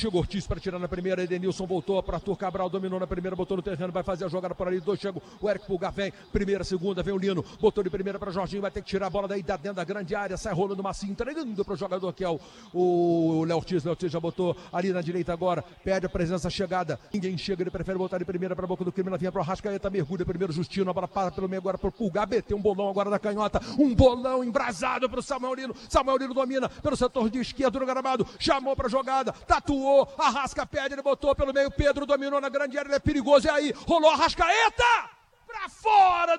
chega Ortiz para tirar na primeira, Edenilson voltou para Arthur Cabral, dominou na primeira, botou no terreno, vai fazer a jogada por ali, dois chegam, o Eric Pulgar vem, primeira, segunda, vem o Lino, botou de primeira para Jorginho, vai ter que tirar a bola daí dentro da grande área, sai rolando Massinho, entregando para o jogador que é o Léo Ortiz já botou ali na direita agora, pede a presença, chegada, ninguém chega, ele prefere botar de primeira para a boca do crime, ela vinha para o Arrascaeta, mergulha primeiro Justino, a bola para pelo meio agora para o Pulgar, BT um bolão agora da canhota, um bolão embrasado para o Samuel Lino domina pelo setor de esquerdo do gramado, chamou para a jogada, tatuou, Arrasca pede, ele botou pelo meio, Pedro dominou na grande área, ele é perigoso, e aí, rolou Arrascaeta! Pra fora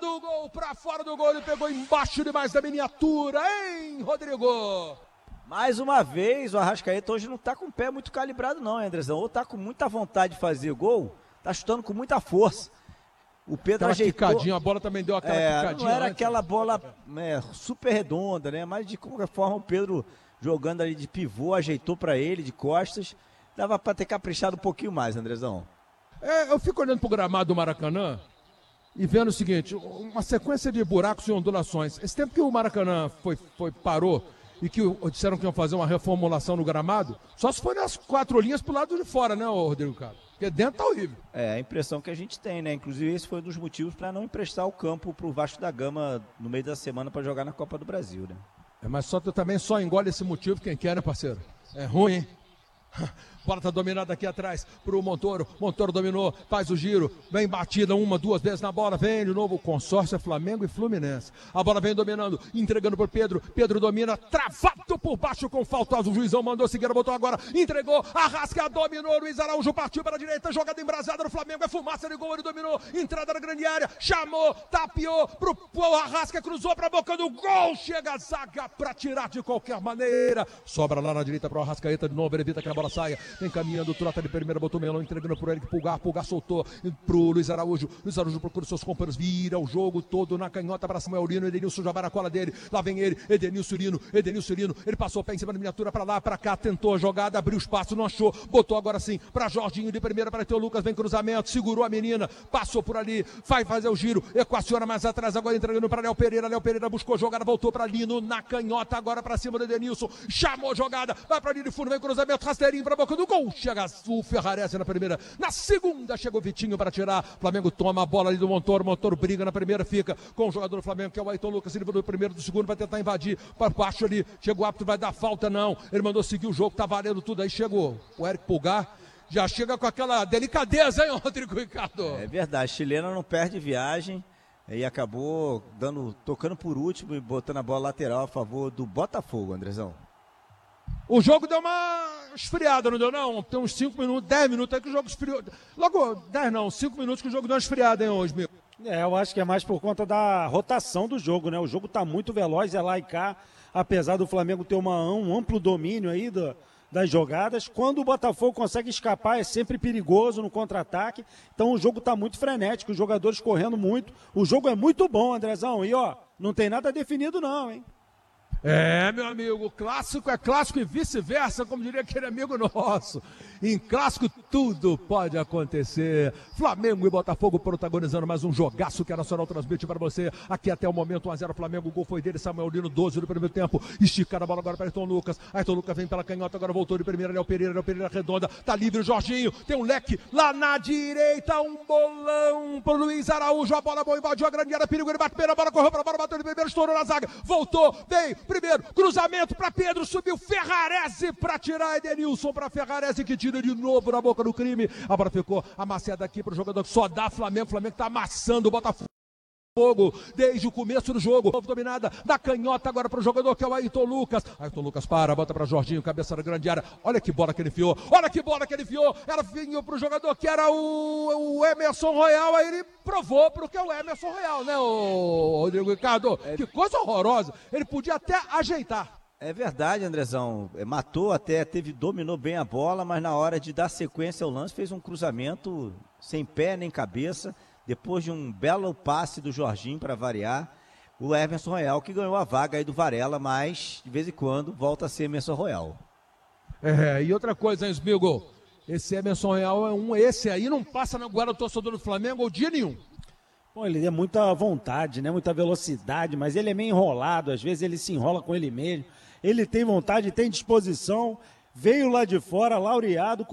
do gol, ele pegou embaixo demais da miniatura, hein, Rodrigo? Mais uma vez, o Arrascaeta hoje não tá com o pé muito calibrado não, Andrezão, ou tá com muita vontade de fazer gol, tá chutando com muita força. O Pedro ajeitou. Picadinha, a bola também deu aquela picadinha. Não era aquela bola super redonda, né? Mas de qualquer forma o Pedro jogando ali de pivô, ajeitou pra ele, de costas. Dava pra ter caprichado um pouquinho mais, Andrezão. Eu fico olhando pro gramado do Maracanã e vendo o seguinte, uma sequência de buracos e ondulações. Esse tempo que o Maracanã parou e que disseram que iam fazer uma reformulação no gramado, só se for nas 4 linhas pro lado de fora, né, Rodrigo Carlos? Porque dentro tá horrível. É, a impressão que a gente tem, né? Inclusive esse foi um dos motivos para não emprestar o campo pro Vasco da Gama no meio da semana para jogar na Copa do Brasil, né? Mas também só engole esse motivo quem quer, né, parceiro? É ruim, hein? Bola tá dominada aqui atrás pro Montoro dominou, faz o giro, vem batida 1, 2 vezes na bola, vem de novo, o consórcio é Flamengo e Fluminense, a bola vem dominando, entregando por Pedro domina, travado por baixo com falta, o juizão mandou seguir, botou agora, entregou, Arrasca dominou, Luiz Araújo partiu para a direita, jogada embrasada no Flamengo, é fumaça de gol, ele dominou, entrada na grande área, chamou, tapeou pro Arrasca, cruzou pra boca do gol, chega a zaga pra tirar de qualquer maneira, sobra lá na direita pro Arrascaeta de novo, ele evita que a bola saia, vem caminhando, trota de primeira, botou o melão, entregando pro Eric Pulgar soltou pro Luiz Araújo procura os seus companheiros, vira o jogo todo na canhota para Samuel Lino, Edenilson já vai na cola dele, lá vem ele, Edenilson Lino, ele passou o pé em cima da miniatura, pra lá, pra cá, tentou a jogada, abriu espaço, não achou, botou agora sim, pra Jorginho de primeira, para Teu Lucas, vem cruzamento, segurou a menina, passou por ali, vai fazer o giro, equaciona mais atrás, agora entregando para Léo Pereira buscou jogada, voltou pra Lino, na canhota, agora pra cima do Edenilson, chamou jogada, vai pra linha de fundo, vem cruzamento, rasteirinho pra boca do gol, chega o Ferrarese na primeira, na segunda chegou o Vitinho para tirar, Flamengo toma a bola ali do Montoro briga na primeira, fica com o jogador do Flamengo que é o Ayrton Lucas, ele do primeiro, do segundo, vai tentar invadir para baixo ali, chegou o árbitro, vai dar falta não, ele mandou seguir o jogo, tá valendo tudo, aí chegou o Eric Pulgar, já chega com aquela delicadeza, hein, Rodrigo Ricardo? É verdade, a chilena não perde viagem e acabou tocando por último e botando a bola lateral a favor do Botafogo, Andrezão. O jogo deu uma esfriada, não deu não? Tem uns 5 minutos, 10 minutos aí que o jogo esfriou. Logo, 10 não, 5 minutos que o jogo deu uma esfriada, hein, hoje, meu. Eu acho que é mais por conta da rotação do jogo, né? O jogo tá muito veloz, é lá e cá, apesar do Flamengo ter um amplo domínio aí das jogadas. Quando o Botafogo consegue escapar, é sempre perigoso no contra-ataque. Então o jogo tá muito frenético, os jogadores correndo muito. O jogo é muito bom, Andrezão. E ó, não tem nada definido não, hein? É, meu amigo, clássico é clássico e vice-versa, como diria aquele amigo nosso. Em clássico tudo pode acontecer. Flamengo e Botafogo protagonizando mais um jogaço que a Nacional transmite para você. Aqui até o momento 1-0 Flamengo, o gol foi dele, Samuel Lino, 12 do primeiro tempo. Esticada a bola agora para Ayrton Lucas. Ayrton Lucas vem pela canhota, agora voltou de primeira, Léo Pereira redonda, tá livre o Jorginho, tem um leque lá na direita, um bolão pro Luiz Araújo, a bola boa, invadiu a grande área, perigo, ele bate bem na bola, correu pra bola, bateu de primeiro, estourou na zaga, voltou, veio, primeiro, cruzamento para Pedro, subiu Ferrarese para tirar, Edenilson para Ferrarese que tira de novo na boca do crime, a bola ficou amassada aqui pro jogador que só dá Flamengo, Flamengo tá amassando o Botafogo desde o começo do jogo, dominada da canhota agora pro jogador que é o Ayrton Lucas para, bota pra Jorginho, cabeça da grande área, olha que bola que ele enfiou, ela vinha pro jogador que era o Emerson Royal, aí ele provou pro que é o Emerson Royal, né, o Rodrigo Ricardo, que coisa horrorosa, ele podia até ajeitar. É verdade, Andrezão, matou até, dominou bem a bola, mas na hora de dar sequência ao lance, fez um cruzamento sem pé nem cabeça, depois de um belo passe do Jorginho para variar, o Emerson Royal que ganhou a vaga aí do Varela, mas de vez em quando volta a ser Emerson Royal. E outra coisa, hein, Smigo, esse Emerson Royal esse aí não passa na guarda do torcedor do Flamengo ao dia nenhum. Bom, ele tem muita vontade, né, muita velocidade, mas ele é meio enrolado, às vezes ele se enrola com ele mesmo, ele tem vontade, tem disposição, veio lá de fora, laureado,